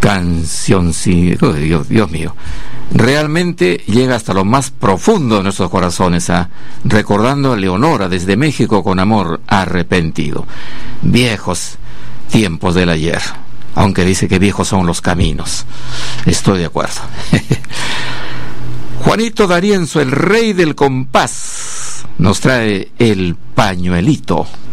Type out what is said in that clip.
canción, sí, Dios mío, realmente llega hasta lo más profundo de nuestros corazones, recordando a Leonora desde México con amor arrepentido. Viejos tiempos del ayer, aunque dice que viejos son los caminos. Estoy de acuerdo. Juanito D'Arienzo, el rey del compás, nos trae el pañuelito.